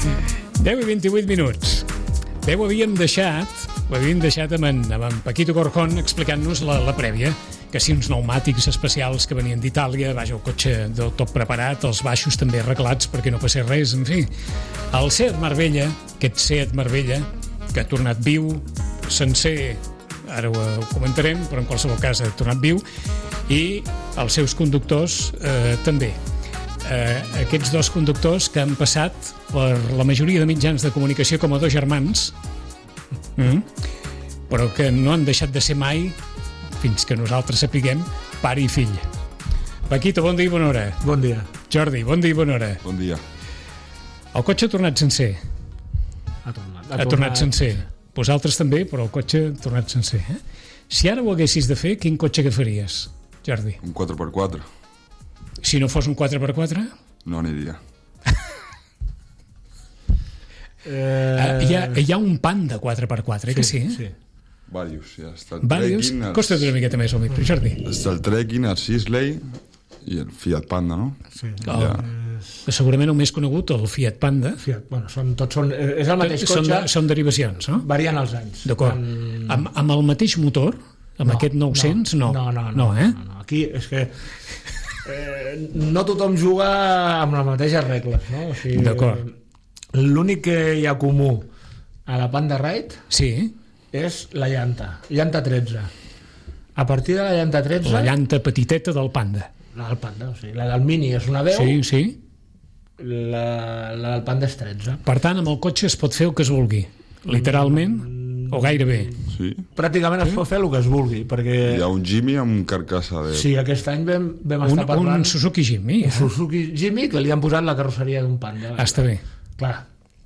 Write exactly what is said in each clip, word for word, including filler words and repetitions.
deu i vint-i-vuit minuts. Bé, ho havíem deixat, ho havíem deixat amb en, amb en Paquito Corjón explicant-nos la, la prèvia, que si uns pneumàtics especials que venien d'Itàlia, vaja, el cotxe del tot preparat, els baixos també arreglats perquè no passés res, en fi. El Seat Marbella, aquest Seat Marbella, que ha tornat viu, sencer, ara ho, ho comentarem, però en qualsevol cas ha tornat viu, i els seus conductors eh, també. Eh, aquests dos conductors que han passat per la majoria de mitjans de comunicació com a dos germans, mm, però que no han deixat de ser mai, fins que nosaltres sapiguem, pare i fill. Paquito, bon dia i bona hora. Bon dia. Jordi, bon dia i bona hora. Bon dia. El cotxe ha tornat sencer. Ha tornat. Ha, ha tornat sencer. Vosaltres també, però el cotxe ha tornat sencer. Eh? Si ara ho haguessis de fer, quin cotxe agafaries, Jordi? Un quatre per quatre. Si no fos un quatre per quatre? No aniria. Eh... Hi, ha, hi ha un Panda quatre per quatre, sí, que sí? Eh? Sí. Vàrius, ja està el Vàrius? Trekking, el... Costa't una miqueta més al micro, Jordi. Està el Trekking, el Sisley i el Fiat Panda, no? Sí. El, ja. Segurament el més conegut, el Fiat Panda. Fiat, bueno, són, tots són, és el mateix són, cotxe, de, són derivacions, no? varien els anys. D'acord. En... Amb, amb el mateix motor, amb no, aquest nou-cents, no. No, no, no, no, eh? no, no. Aquí és que eh, no tothom juga amb les mateixes regles, no? O sigui, d'acord. L'únic que hi ha comú a la Panda Ride sí. és la llanta, llanta tretze. A partir de la llanta tretze... La llanta petiteta del Panda. La del Panda, o sigui, la del Mini és una deu, sí, sí. La, la del Panda és tretze. Per tant, amb el cotxe es pot fer el que es vulgui, literalment, o gairebé. Sí. Pràcticament es pot fer el que es vulgui, perquè... Hi ha un Jimmy amb un carcassa de... Sí, aquest any vam, vam Un, estar parlant... un Suzuki Jimmy. Un Eh? Suzuki Jimmy que li han posat la carrosseria d'un Panda. Ah, està bé. Clar.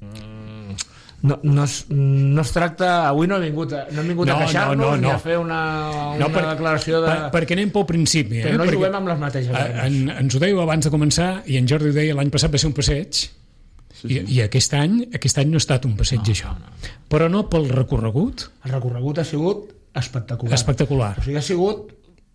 No, no, es, no es tracta... Avui no hem vingut a, no hem vingut No, a queixar-nos no, no, ni no. a fer una, una No, per, declaració de... per, perquè anem pel principi. Que Eh? no perquè, juguem amb les mateixes eh, regles. en, ens ho dèieu abans de començar, i en Jordi ho deia, l'any passat va ser un passeig, Sí, i, sí. i aquest any aquest any no ha estat un passeig, No, això. no, no. Però no pel recorregut. El recorregut ha sigut espectacular. Espectacular. O sigui, ha sigut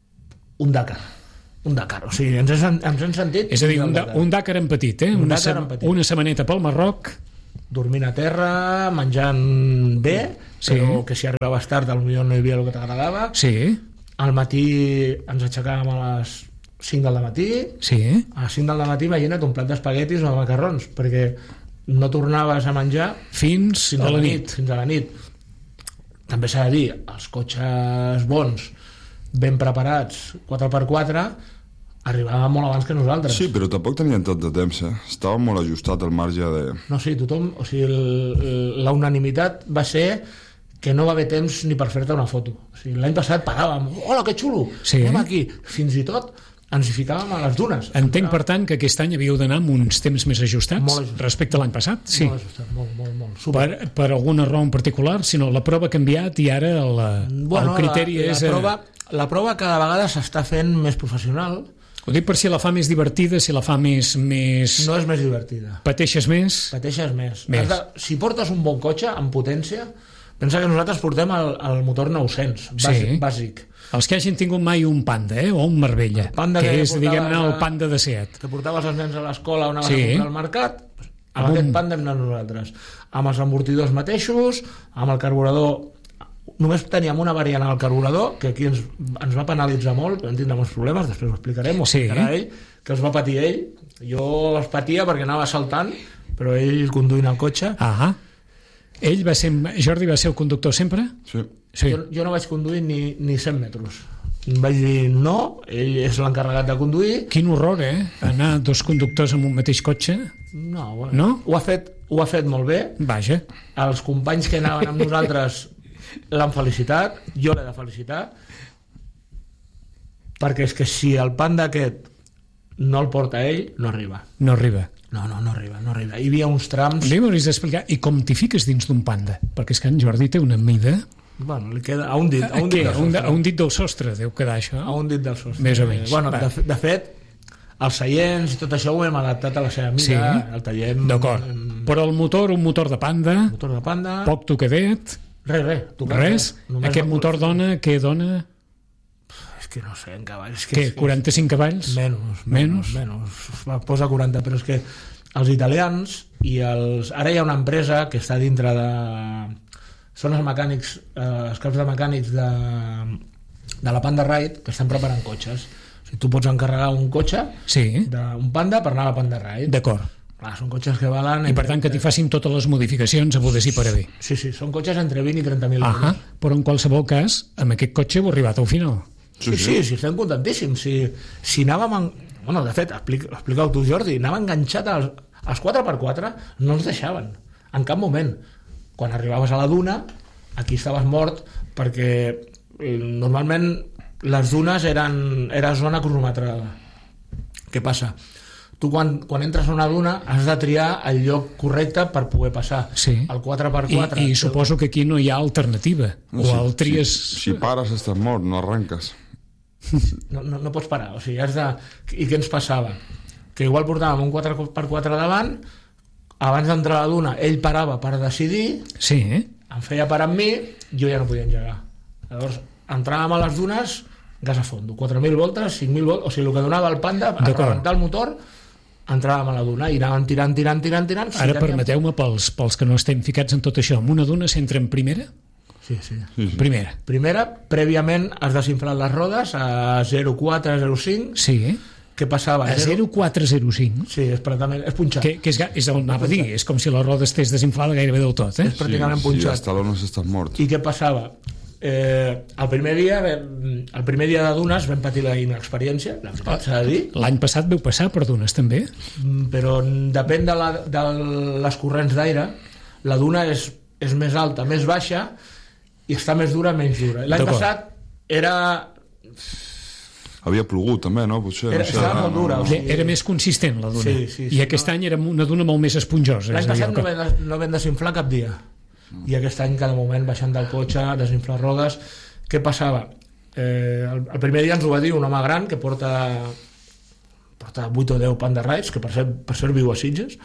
un Dakar. Un Dakar. O sigui, ens hem, ens hem sentit... És a dir, dins un, del da, Dakar. un Dakar en petit, eh? Un Una, Dakar se- en petit. una setmaneta pel Marroc. Dormint a terra, menjant bé, Sí. però que si arribaves tard potser no hi havia el que t'agradava. Sí, Al matí ens aixecàvem a les cinc del matí, sí. a les cinc del matí imagina't un plat d'espaguetis o de macarrons, perquè no tornaves a menjar Fins, fins a la nit. Fins a la nit. També s'ha de dir, els cotxes bons, ben preparats, quatre per quatre, arribaven molt abans que nosaltres. Sí, però tampoc tenien tot de temps, eh? Estava molt ajustat el marge de... No, sí, tothom... O sigui, el- el- la unanimitat va ser que no va haver temps ni per fer-te una foto. O sigui, l'any passat paràvem, hola, que xulo, Sí. anem aquí. Fins i tot ens hi ficàvem a les dunes. Entenc, per tant, que aquest any havíeu d'anar amb uns temps més ajustats, Molt ajustat. respecte a l'any passat. Sí. Molt ajustat, molt, molt, molt. Super. Per, per alguna raó en particular, sinó la prova ha canviat i ara el, Bueno, el criteri la, és... la, eh, prova, la prova cada vegada s'està fent més professional. Ho dic per si la fa més divertida, si la fa més... més... No és més divertida. Pateixes més? Pateixes més. Més. Has de, si portes un bon cotxe amb potència, pensa que nosaltres portem el, el motor nou-cents, bàsic, Sí. bàsic, Els que hagin tingut mai un Panda, eh? O un Marbella, Panda que que és, portava diguem-ne, el a- Panda de Seat. que portaves els nens a l'escola on anaves Sí. a comprar al mercat, amb Amb aquest un- Panda hem anat nosaltres. Amb els amortidors mateixos, amb el carburador... Només teníem una variant al carburador, que aquí ens, ens va penalitzar molt, vam tindre molts problemes, després ho explicarem, ho Sí. explicarà ell, que els va patir ell. Jo els patia perquè anava saltant, però ell conduint el cotxe. Ah, ell va ser... Jordi va ser el conductor sempre? Sí. Sí. Jo, jo no vaig conduir ni, ni cent metres. Vaig dir no, ell és l'encarregat de conduir. Quin horror, eh? Anar dos conductors amb un mateix cotxe. No, bueno, No? Ho, ha fet, ho ha fet molt bé. Vaja. Els companys que anaven amb nosaltres l'han felicitat, jo l'he de felicitar, perquè és que si el Panda aquest no el porta ell, no arriba. No arriba. No, no, no arriba, no arriba. Hi havia uns trams... Li m'hauries d'explicar. I com t'hi fiques dins d'un Panda? Perquè és que en Jordi té una mida... Bueno, li queda a un dit. A un Què? dit, A del un, sostre. a un dit del sostre deu quedar això. A un dit del sostre. Més o menys. Bueno, Va. de, fe- de fet, els seients i tot això ho hem adaptat a la seva mida. Sí. El tallem... D'acord. amb Però el motor, un motor de Panda, motor de Panda... poc tocadet, Res, res. tocat, res. Només Aquest la- motor dona, què dona? És que no sé, en cavalls... És que, Què, és que- quaranta-cinc cavalls? Menys, Menys? menys, menys. Va, posa quaranta, però és que els italians i els... Ara hi ha una empresa que està dintre de... Són els mecànics, eh, els caps de mecànics de, de la Panda Ride que estan preparant cotxes. O sigui, tu pots encarregar un cotxe Sí, d'un Panda per anar a la Panda Ride. d'acord. Clar, són cotxes que valen... I per tant que t'hi facin totes les modificacions a poder si per a bé. Sí, sí, són cotxes entre vint i trenta mil Ahà, euros. però en qualsevol cas, amb aquest cotxe heu arribat al final. Sí, sí, sí, estem contentíssims. Si, si anàvem... En... Bueno, de fet, explica, explica-ho tu, Jordi, anàvem enganxat als, als quatre per quatre, no ens deixaven, en cap moment. Quan arribaves a la duna, aquí estaves mort, perquè eh, normalment les dunes eren, era zona cronometrada. Què passa? Tu quan, quan entres a una duna has de triar el lloc correcte per poder passar. Sí. El quatre per quatre. I, I suposo que aquí no hi ha alternativa. No, o si, el tries... si, si pares estàs mort, no arranques. No, no, no pots parar, o sigui, has de... I què ens passava? Que igual portàvem un quatre per quatre davant, abans d'entrar a la duna ell parava per decidir, Sí, eh? em feia parar amb mi, jo ja no podia engegar. Llavors entràvem a les dunes gas a fondo, quatre mil voltes, cinc mil voltes, o sigui, el que donava el Panda a rebentar el motor, entràvem a la duna i anàvem tirant, tirant, tirant, tirant. Ara permeteu-me, pels, pels que no estem ficats en tot això, amb una duna s'entra en primera? Sí, sí. Sí, sí. Primera. Primera, prèviament has desinflat les rodes a zero coma quatre, zero coma cinc. Sí, eh? Què passava? A zero coma quatre zero cinc. Sí, és pràcticament... És punxat. Que, que és, ga- és on anava a dir, és com si la roda estés desinflada gairebé del tot, eh? És pràcticament si, si punxat. els talons estàs mort. I què passava? Eh, el primer dia vam, el primer dia de dunes vam patir la inexperiència, la veritat s'ha de dir, L'any passat veu passar per dunes, també? mm, però depèn de, la, de les corrents d'aire, la duna és, és més alta, més baixa, i està més dura, menys dura. L'any D'acord. passat era... Havia plogut també, no? Potser, Era- no sé, estava no, molt dura, no, o no. sigui- Era més consistent, la duna. Sí, sí, sí, I aquest no. any era una duna molt més esponjosa. L'any és a dir, passat el no que- vam, no vam desinflar cap dia. I aquest any, cada moment, baixant del cotxe, desinflar rodes. Què passava? Eh, el, el primer dia ens ho va dir un home gran que porta porta vuit o deu Panda Rides, que per cert, per cert viu a Sitges,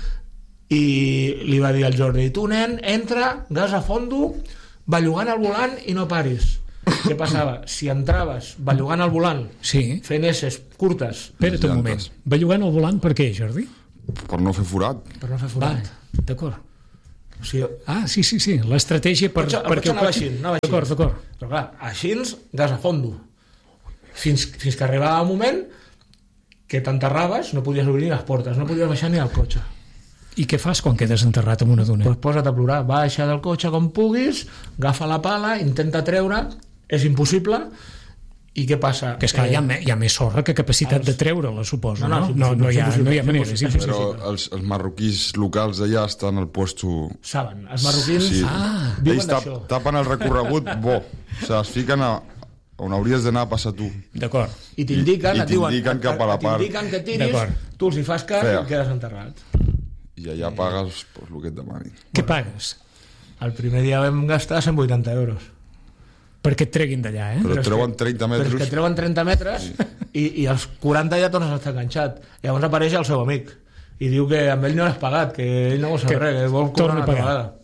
i li va dir al Jordi: tu, nen, entra, gas a fondo, bellugant el volant i no paris. Què passava? Si entraves bellugant el volant, Sí. fent esses curtes, Espera't un moment. llantes. Bellugant el volant per què, Jordi? Per no fer forat. per no fer Va, forat. d'acord. O sigui, Ah, sí, sí, sí. L'estratègia per... El cotxe- el perquè cotxe anava així, anava així. D'acord, d'acord. Però clar, així, gas a fondo. Fins, fins que arribava un moment que t'enterraves, no podies obrir les portes, no podies baixar ni al cotxe. I què fas quan quedes enterrat amb una duna? Doncs posa't a plorar, baixa del cotxe com puguis, agafa la pala, intenta treure, és impossible, i què passa? Que és clar, hi ha, me- hi ha més sorra que capacitat els- de treure-la, suposo, No, no? no, és No, no, hi ha, impossible, no hi ha és manera, és impossible, és impossible. Però els, els marroquís locals d'allà estan al puesto... Saben, els marroquins Sí. Ah, viuen Ells tap, d'això. tapen el recorregut bo. O sigui, es fiquen a, on hauries d'anar a passar tu. D'acord. I t'indiquen, I et diuen, t'indiquen cap a la part. t'indiquen que tiris, D'acord. tu els hi fas cas Fea. i quedes enterrat. I allà pagues pues, el que et demanin. Què pagues? El primer dia vam gastar cent vuitanta euros. Perquè et treguin d'allà, eh? Però és treuen que- trenta Però és metres. que treuen trenta metres i, i als quaranta ja tornes a estar enganxat. Llavors apareix el seu amic i diu que amb ell no l'has pagat, que ell no vol saber Que res, que vol torna cobrar una a pagar. altra vegada.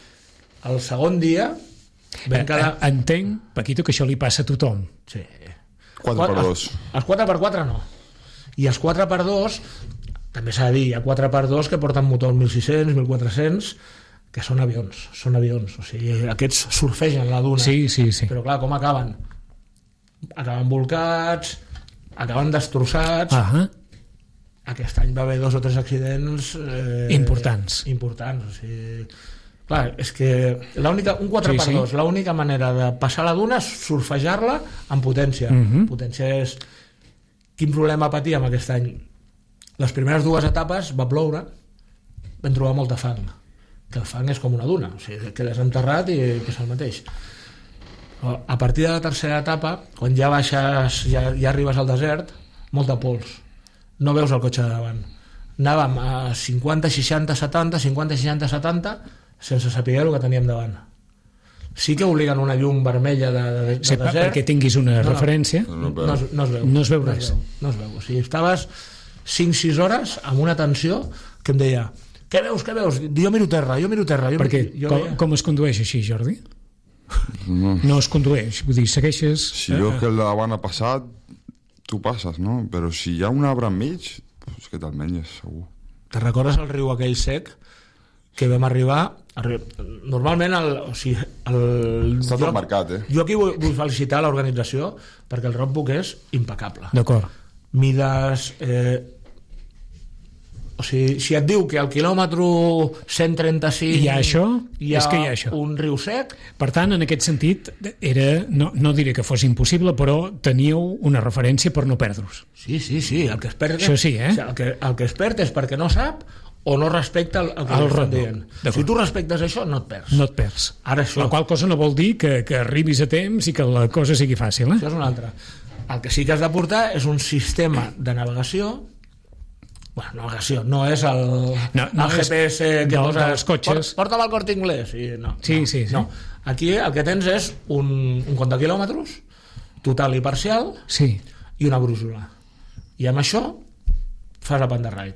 El segon dia vam quedar... Eh, Entenc, Paquito, que això li passa a tothom. Sí. quatre per dos. Els, els quatre per quatre no. I els quatre per dos, també s'ha de dir, hi ha quatre per dos que porten motor mil sis-cents, mil quatre-cents, que són avions, són avions. O sigui, aquests surfegen la duna. Sí, sí, sí. Però clar, com acaben? Acaben volcats, acaben destrossats. Ah, Aquest any va haver dos o tres accidents eh, Importants. importants. O sigui, clar, és que l'única, un quatre Sí, per sí. dos, l'única manera de passar la duna és surfejar-la amb potència. Mhm. Potència és... Quin problema patíem aquest any? Les primeres dues etapes va ploure, vam trobar molta fang, que el fang és com una duna, o sigui, quedes enterrat i que és el mateix. Però a partir de la tercera etapa, quan ja baixes, ja, ja arribes al desert, molta pols, no veus el cotxe de davant. Anàvem a cinquanta, seixanta, setanta, cinquanta, seixanta, setanta, sense saber el que teníem davant. Sí que obliguen una llum vermella de, de, de sí, pa- desert. perquè tinguis una No, no. referència. No, No, no, es, no es veu. No es veu no res. Es veu, no es veu. O sigui, estaves cinc sis hores amb una tensió que em deia: què veus, què veus? Jo miro terra, jo miro terra. Jo Perquè jo com, veia- com es condueix així, Jordi? No. No es condueix, vull dir, segueixes... Si veus que el de davant ha passat, tu passes, no? Però si hi ha un arbre enmig, pues que te'l menges, segur. te recordes el riu aquell sec que vam arribar... Arri... Normalment, el, o sigui, el... Està tot marcat, eh? Jo aquí vull, vull felicitar l'organització perquè el roadbook és impecable. D'acord. Mides... Eh... O sigui, si et diu que al quilòmetre cent trenta-cinc hi ha això, hi ha, és que hi ha això. Un riu sec... Per tant, en aquest sentit, era, no, no diré que fos impossible, però teníeu una referència per no perdre-vos. Sí, sí, sí. El que es perd, això sí, eh? O sigui, el, que, el que es perd és perquè no sap o no respecta el, el que el estan dient. Si tu respectes això, no et perds. No et perds. Ara això... La qual cosa no vol dir que, que arribis a temps i que la cosa sigui fàcil, eh? Això és una altra. El que sí que has de portar és un sistema de navegació. Bueno, navegació, no és el, no, no el G P S és, que no, posa... dels cotxes. Port, porta'm al Corte Inglés. I no, sí, no, sí, sí. No. Aquí el que tens és un, un compte de quilòmetres, total i parcial, sí. i una brújula. I amb això fas a Pandarraid.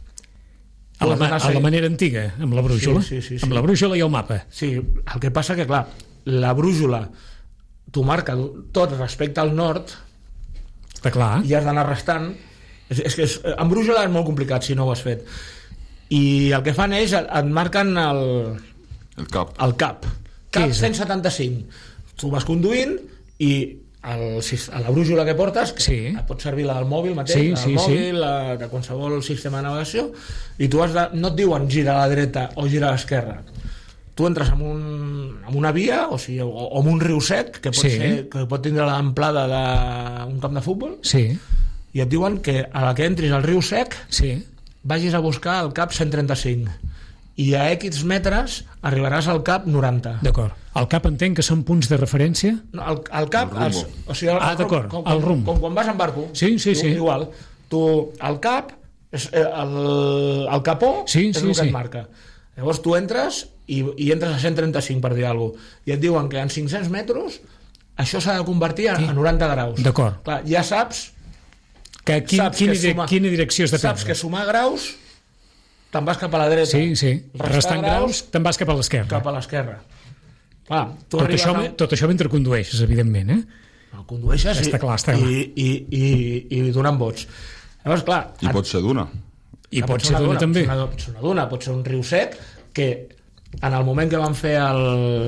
A la, a la manera antiga, amb la brújula. Sí, sí, sí, sí. Amb la brújula i el mapa. Sí, el que passa que, clar, la brújula t'ho marca tot respecte al nord. Està clar. I has d'anar restant. És, és que és, amb brújula és molt complicat si no ho has fet. I el que fan és, et marquen el... El cap. El cap. Cap cent setanta-cinc. Tu vas conduint i el, a la brújula que portes, que sí. et pot servir la del mòbil mateix, sí, la del sí, mòbil, sí. la de qualsevol sistema de navegació, i tu has de, no et diuen gira a la dreta o gira a l'esquerra. Tu entres en, un, en una via, o sigui, o, o en un riu sec, que pot, sí. ser, que pot tindre l'amplada d'un camp de futbol, sí. i et diuen que a la que entris al riu sec sí. vagis a buscar el cap cent trenta-cinc. I a X metres arribaràs al cap noranta. D'acord. El cap entenc que són punts de referència? No, el, el cap... El els, o sigui, el, ah, d'acord, com, el rumb. Com, com quan vas en barco. Sí, sí, sí. Igual. Tu, el cap, és, el, el capó sí, és sí, el que sí. et marca. Llavors tu entres i, i entres a cent trenta-cinc, per dir alguna cosa, i et diuen que en cinc-cents metres això s'ha de convertir a, sí. a noranta graus. D'acord. Clar, ja saps... Que, quin, saps quina, que suma, quina direcció has de prendre. Saps que sumar graus te'n vas cap a la dreta. Sí, sí. Restar Restant graus, te'n vas cap a l'esquerra. Cap a l'esquerra. Clar, tu tot, això, a... tot això mentre condueixes, evidentment, eh? No, condueixes està clar, està clar. i, i, i, i, i donant vots. Llavors, clar... I pot ser duna. I pot ser duna, també. Pot ser una, pot ser una duna, pot ser un riu sec, que en el moment que van fer el,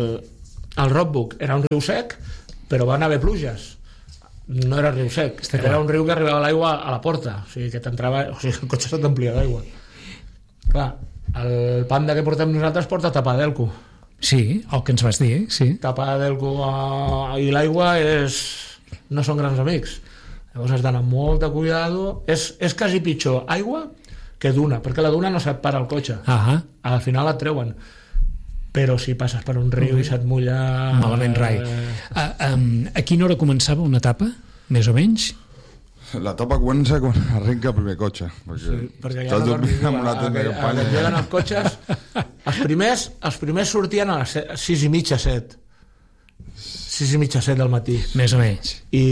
el roadbook era un riu sec, però van haver pluges. No era riu sec, està era clar. un riu que arribava l'aigua a la porta, o sigui que t'entrava, o sigui, el cotxe se t'omplia d'aigua. Clar, el panda que portem nosaltres porta tapa d'Elco. Sí, el que ens vas dir, sí. Tapa d'Elco uh, i l'aigua és... no són grans amics. Llavors has d'anar amb molt de cuidado. És, és quasi pitjor aigua que duna, perquè la duna no se't para el cotxe. Ah, al final et treuen. Però si passes per un riu i se't mulla... Malament rai. A, a, a quina hora començava una etapa, més o menys? La etapa comença quan arrenca el primer cotxe, perquè, sí, perquè estàs dormint amb una tenda de campanya. Quan lleguen els cotxes, els primers, els primers sortien a les sis i mitja, set. sis i mitja, set del matí. Més o menys. I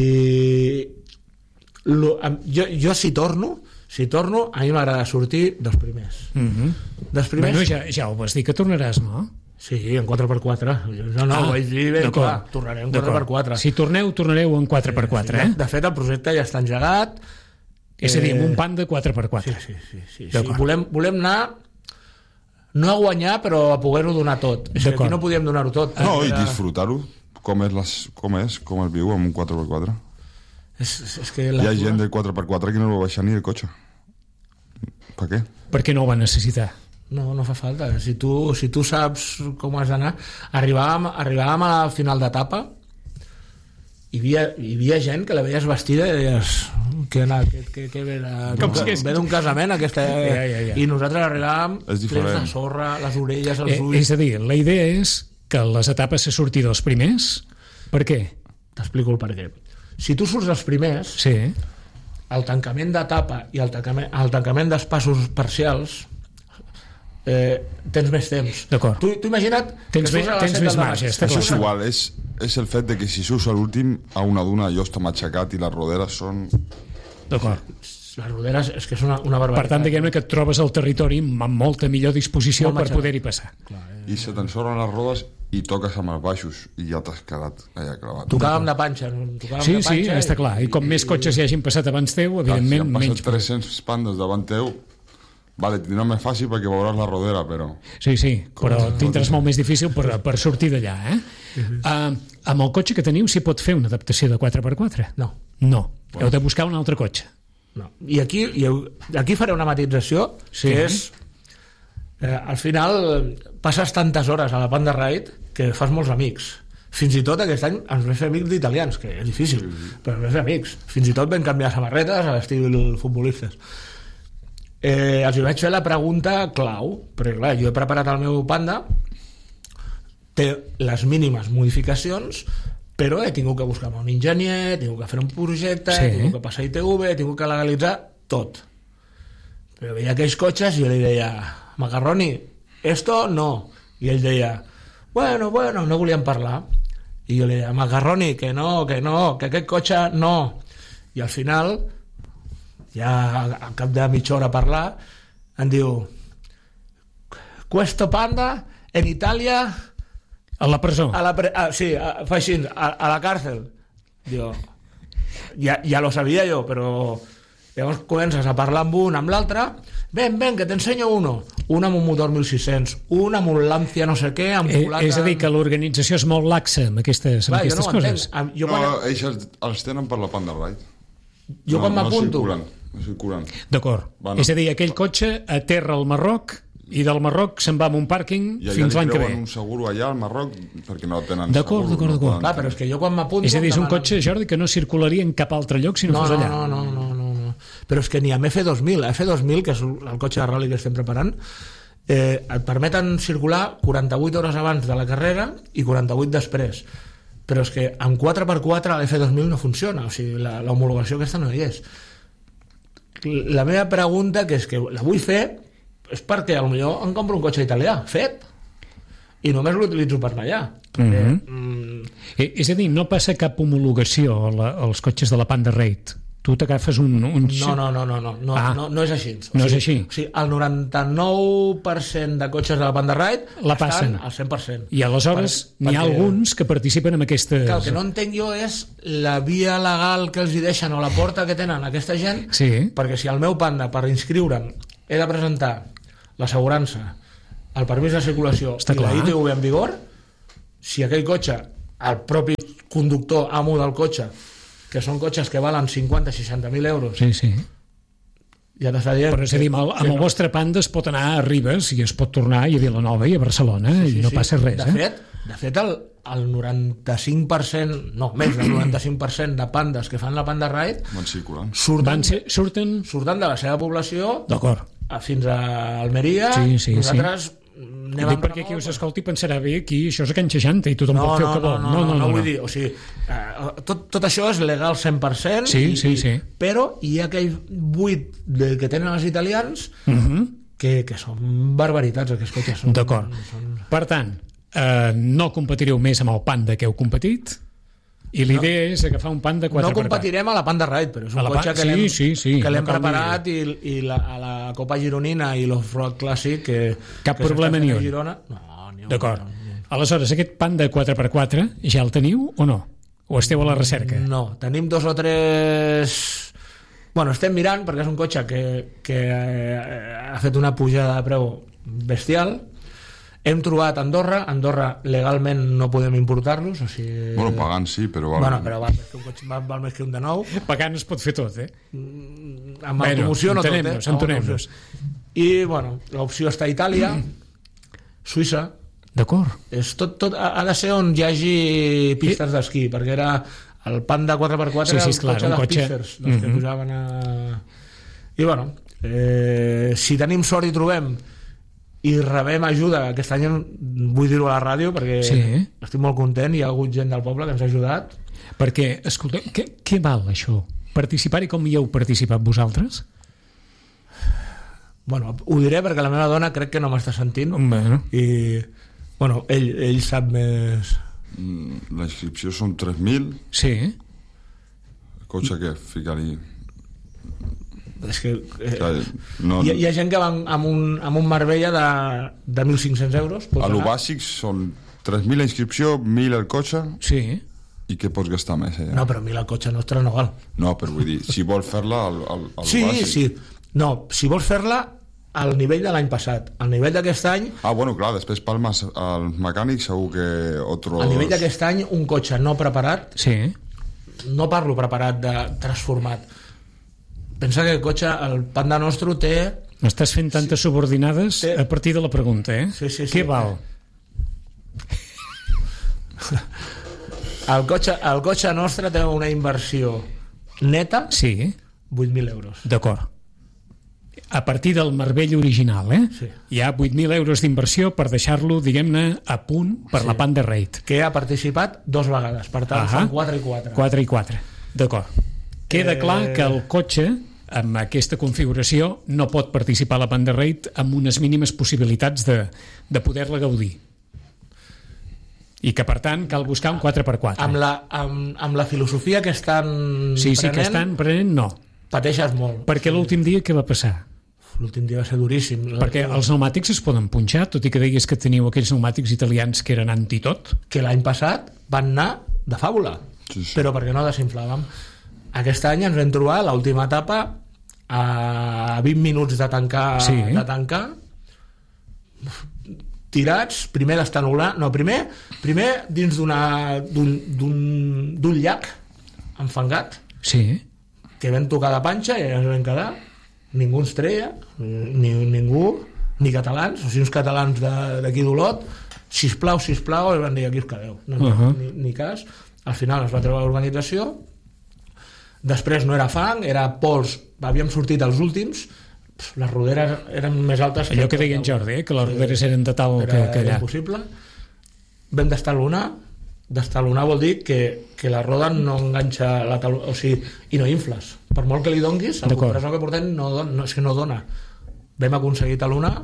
lo, jo, jo si torno, si torno, a mi m'agrada sortir dels primers. Mm-hmm. Dels primers... Bueno, ja, ja ho vas dir que tornaràs, no? Sí, en quatre per quatre. No, no, ah, ho vaig dir ben clar. Tornarem en quatre per quatre. Si torneu, tornareu en quatre per quatre, sí, sí. eh? De fet, el projecte ja està engegat. És a dir, amb un pan de quatre per quatre. Sí, sí, sí. sí, sí. Volem, volem anar no a guanyar, però a poder-ho donar tot. És que aquí no podíem donar-ho tot. No, i disfrutar-ho. Com és, les, com és, com es viu amb un quatre per quatre. És, és que la Hi ha gent del quatre per quatre que no va baixar ni el cotxe. Per què? Perquè no ho va necessitar. No, no fa falta. Si tu, si tu saps com has d'anar... Arribàvem, arribàvem a la final d'etapa i hi havia, hi havia gent que la veies vestida i deies que, que, que, que ve, Com que, si ve d'un casament aquesta, ja, ja, ja. I nosaltres arribàvem plens de sorra, les orelles, els eh, ulls. És a dir, la idea és que les etapes se surti dels primers. Per què? T'explico el per què. Si tu surts dels primers, sí. el tancament d'etapa i el tancament, el tancament dels passos parcials, eh, tens més temps. D'acord. Tu, tu imagina't tens, que més, tens més marge. Això és igual, és, és el fet de que si surts a l'últim a una duna allò està matxacat i les roderes són... D'acord. Les roderes és que és una, una barbaritat. Per tant, diguem-ne que et trobes al territori amb molta millor disposició per poder-hi passar. Clar, eh? I se t'ensorren les rodes i toques amb els baixos i ja t'has quedat allà clavat. Tocàvem de panxa. Tocàvem sí, de panxa sí, i... està clar. I com més cotxes hi hagin passat abans teu, evidentment, si han menys... passat tres-cents pandes davant teu, Vale, tindrà més fàcil perquè veuràs la rodera, però... Sí, sí, però tindràs molt més difícil per, per sortir d'allà, eh? Uh-huh. Uh, amb el cotxe que teniu s'hi pot fer una adaptació de quatre per quatre? No. No, bueno. Heu de buscar un altre cotxe. No. I aquí, i aquí faré una matització, sí. que és... Eh, al final passes tantes hores a la Panda Ride que fas molts amics. Fins i tot aquest any ens vam fer amics d'italians, que és difícil, sí. però ens vam fer amics. Fins i tot vam canviar samarretes a l'estil futbolistes. Eh, els vaig fer la pregunta clau, perquè clar, jo he preparat el meu Panda, té les mínimes modificacions, però he tingut que buscar un enginyer, he tingut que fer un projecte, sí. he tingut que passar I T V, he tingut que legalitzar tot. Però veia aquells cotxes i jo li deia, Macarroni, esto no. I ell deia, bueno, bueno, no volíem parlar. I jo li deia, Macarroni, que no, que no, que aquest cotxe no. I al final, ja al cap de mitja hora a parlar, em diu, questo Panda en Itàlia... A la presó? A la pre a, sí, a, fa així, a, a la càrcel. Diu, ja, ja lo sabia jo, però llavors comences a parlar amb un, amb l'altre, ven, ven, que t'ensenyo uno. Un amb un motor mil sis-cents, un amb un Lancia no sé què, amb eh, és a dir, que l'organització és molt laxa amb aquestes, amb Clar, aquestes no coses. Jo quan... No, ells els, els tenen per la Panda Ride. Jo no, quan m'apunto... No circulen. D'acord. Bueno. És a dir, aquell cotxe aterra al Marroc i del Marroc se'n va a un pàrquing fins l'any que ve. I allà li un seguro allà al Marroc perquè no tenen d'acord, seguro. D'acord, d'acord. No Clar, però és que jo quan m'apunto... És a dir, és un cotxe, Jordi, que no circularia en cap altre lloc si no, no fos allà. No, no, no, no, no. Però és que ni amb F dos mil, F dos mil, que és el cotxe de rally que estem preparant, eh, et permeten circular quaranta-vuit hores abans de la carrera i quaranta-vuit després. Però és que amb quatre per quatre l'F dos mil no funciona, o sigui, l'homologació aquesta no hi és. La meva pregunta, que és que la vull fer, és perquè potser em compro un cotxe italià fet i només l'utilitzo per anar allà. Mm-hmm. mm... És a dir, no passa cap homologació als cotxes de la Panda Ride. Tu t'agafes un, un... No, no, no, no, no, no, ah. no, no és així. O no sigui, és així. O sigui, el noranta-nou per cent de cotxes de la Panda Ride la passen al cent per cent. I aleshores per, n'hi ha perquè... alguns que participen en aquestes... Que el que no entenc jo és la via legal que els hi deixen o la porta que tenen aquesta gent, sí. perquè si el meu Panda, per inscriure'm, he de presentar l'assegurança, el permís de circulació Està i clar. la I T V en vigor, si aquell cotxe, el propi conductor, amo del cotxe, que són cotxes que valen cinquanta a seixanta mil euros, sí, sí. ja t'està dient... Però és a dir, amb el, amb el no. vostre Panda es pot anar a Ribes i es pot tornar i a Vilanova i a Barcelona sí, sí, i no sí. passa res. De eh? fet, de fet el, el noranta-cinc per cent, no, més del noranta-cinc per cent de pandes que fan la Panda Ride surten, Van ser, surten... surten de la seva població fins a Almeria. Sí, sí, nosaltres sí. Anem dic perquè qui us escolti pensarà bé aquí això és a Can seixanta i tothom no, pot fer no, el que vol. No, no, no, no, no, no vull dir, o sigui, eh, tot, tot això és legal cent per cent, sí, i, sí, sí. però hi ha aquell buit del que tenen els italians uh -huh. que, que són barbaritats aquests cotxes. D'acord. Són... Per tant, eh, no competireu més amb el Panda que heu competit i l'idea no, és agafar un Panda quatre per quatre. No competirem a la Panda Ride, però és un cotxe que sí, l'hem sí, sí, que l'hem no preparat i, i la, a la Copa Gironina i l'Off-Road Clàssic que, cap que problema ni un. Girona, no, ni un. D'acord. Aleshores, aquest Panda quatre per quatre ja el teniu o no? O esteu a la recerca? No, tenim dos o tres... Bueno, estem mirant perquè és un cotxe que, que ha fet una pujada de preu bestial. Hem trobat Andorra, Andorra legalment no podem importar-los, o sigui... Bueno, pagant sí, però... Val... Bueno, però val més que un cotxe, val, val més que un de nou. Pagant es pot fer tot, eh? Amb bueno, automoció no tot, eh? Entenem-nos. I, bueno, l'opció està a Itàlia, Suïssa... D'acord. És tot, tot, ha de ser on hi hagi pistes d'esquí, perquè era el Panda quatre per quatre, sí, sí, el clar, cotxe dels cotxe... písters, dels mm-hmm. que pujaven a... I, bueno, eh, si tenim sort i trobem i rebem ajuda, aquest any vull dir-ho a la ràdio perquè sí. estic molt content, hi ha hagut gent del poble que ens ha ajudat. Perquè, escolta, què, què val això? Participar-hi com hi heu participat vosaltres? Bueno, ho diré perquè la meva dona crec que no m'està sentint bueno. i bueno, ell, ell sap més. La inscripció són tres mil. Sí. El cotxe que ficar-hi... És que eh, Clar, no, hi, ha, hi ha gent que va amb un, amb un Marbella de, de mil cinc-cents euros. A lo bàsic són tres mil la inscripció, mil el cotxe. Sí. I què pots gastar més allà? No, però mil el cotxe nostre no val. No, però vull dir, si vols fer-la al, al, al sí, bàsic. Sí, no, si vols fer-la al nivell de l'any passat. Al nivell d'aquest any, Ah, bueno, clar, després palmes al mecànic, segur que otros... al nivell d'aquest any, un cotxe no preparat, Sí. no parlo preparat de transformat. Pensa que el cotxe, el Panda Nostro té... M'estàs fent tantes sí. subordinades Té... a partir de la pregunta, eh? Sí, sí, sí. Què val? El cotxe, el cotxe nostre té una inversió neta, Sí, vuit mil euros. d'acord. A partir del Marbell original, eh? Sí. Hi ha vuit mil euros d'inversió per deixar-lo, diguem-ne, a punt per Sí. la Panda Raid. Que ha participat dos vegades, per tant, Ahà. són quatre i quatre. quatre i quatre, d'acord. Queda Eh, clar que el cotxe, amb aquesta configuració, no pot participar a la Panda Raid amb unes mínimes possibilitats de, de poder-la gaudir. I que, per tant, cal buscar un quatre per quatre. Amb la, amb, amb la filosofia que estan Sí, sí, prenent, que estan prenent, no. pateixes molt. Perquè l'últim dia què va passar? L'últim dia va ser duríssim. Perquè els pneumàtics es poden punxar, tot i que deies que teniu aquells pneumàtics italians que eren antitot. Que l'any passat van anar de fàbula, Sí, sí. però perquè no desinflàvem. Aquest any ens vam trobar l'última etapa a vint minuts de tancar, Sí. de tancar tirats, primer d'estanular, no, primer, primer dins d'una d'un d'un- d'un llac enfangat, Sí. que vam tocar de panxa i ens vam quedar, ningú ens treia, ni, ningú, ni catalans, o sigui, uns catalans de- d'aquí d'Olot, sisplau, sisplau, i van dir, aquí us quedeu, no, no, Uh -huh. ni, ni cas. Al final es va treure l'organització, després no era fang, era pols, havíem sortit els últims, pf, les roderes eren més altes Allò que deia en Jordi, eh? Que les roderes eren de tal que, era, que era allà. impossible. Vam d'estalonar, d'estalonar vol dir que, que la roda no enganxa la tal... o sigui, i no infles, per molt que li donguis el D'acord. compressor que portem no, don, no, és que no dona. Vam aconseguir talonar,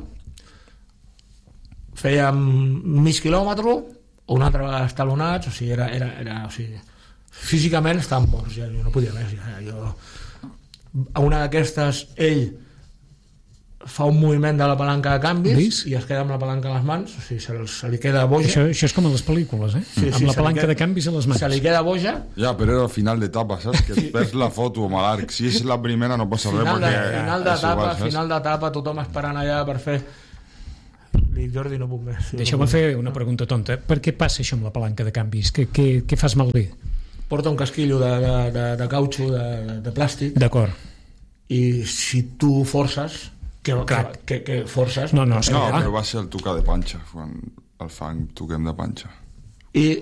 fèiem mig quilòmetre o una altra vegada estalonats, o sigui, era, era, era o sigui, físicament estàvem morts, ja, jo no podia més, ja, jo... a una d'aquestes ell fa un moviment de la palanca de canvis Vist? i es queda amb la palanca a les mans, o sigui, se, se li queda boja. Això, això és com a les pel·lícules, eh? Sí, sí, Amb la se li palanca queda- de canvis a les mans. Se li queda boja. Ja, però era al final d'etapa, saps? Que et perds la foto amb l'arc. Si és la primera no passa res, Final de- perquè... final és d'etapa, igual, saps? final d'etapa, tothom esperant allà per fer... Li dic, Jordi, no puc més. Sí, Deixeu-me no puc fer una pregunta tonta. Per què passa això amb la palanca de canvis? Què, què, què fas malbé? més. Porta un casquillo de, de, de, de cautxo, de, de, de plàstic, D'acord. i si tu forces, que, Crac. que, que forces, No, no, sí, No, ah. però va ser el tocar de panxa, quan el fang toquem de panxa. i